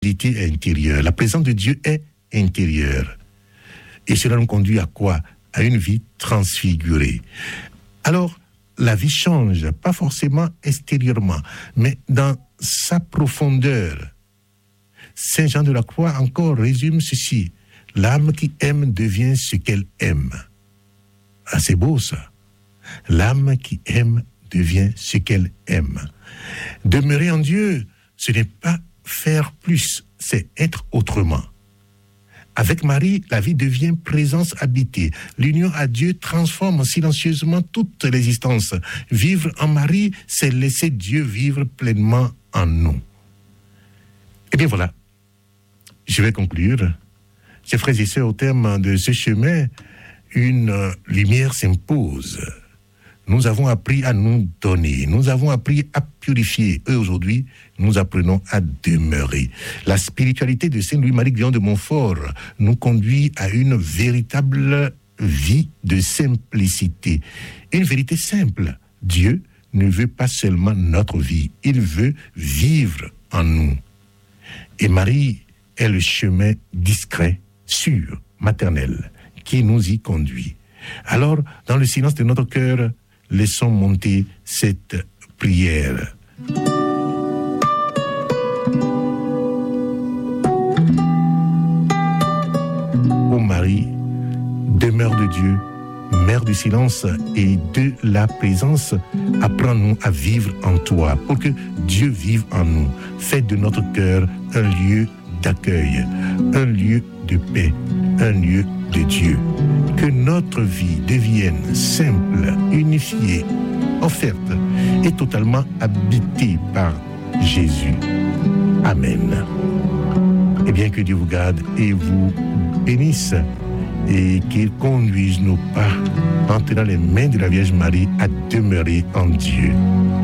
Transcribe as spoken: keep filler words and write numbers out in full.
spiritualité est intérieure. La présence de Dieu est intérieure. Et cela nous conduit à quoi? À une vie transfigurée. Alors, la vie change, pas forcément extérieurement, mais dans sa profondeur. Saint Jean de la Croix encore résume ceci. L'âme qui aime devient ce qu'elle aime. Ah, c'est beau ça. L'âme qui aime devient ce qu'elle aime. Demeurer en Dieu, ce n'est pas faire plus, c'est être autrement. Avec Marie, la vie devient présence habitée. L'union à Dieu transforme silencieusement toute l'existence. Vivre en Marie, c'est laisser Dieu vivre pleinement en nous. Eh bien voilà, je vais conclure. Chers frères et sœurs, au terme de ce chemin, une lumière s'impose. Nous avons appris à nous donner, nous avons appris à purifier. Et aujourd'hui, nous apprenons à demeurer. La spiritualité de Saint Louis-Marie Guillaume de Montfort nous conduit à une véritable vie de simplicité. Une vérité simple. Dieu ne veut pas seulement notre vie, il veut vivre en nous. Et Marie est le chemin discret, sûr, maternel, qui nous y conduit. Alors, dans le silence de notre cœur, laissons monter cette prière. Ô Marie, demeure de Dieu, mère du silence et de la présence, apprends-nous à vivre en toi, pour que Dieu vive en nous. Fais de notre cœur un lieu d'accueil, un lieu de paix, un lieu de Dieu. Que notre vie devienne simple, unifiée, offerte et totalement habitée par Jésus. Amen. Eh bien, que Dieu vous garde et vous bénisse et qu'il conduise nos pas en tenant les mains de la Vierge Marie à demeurer en Dieu.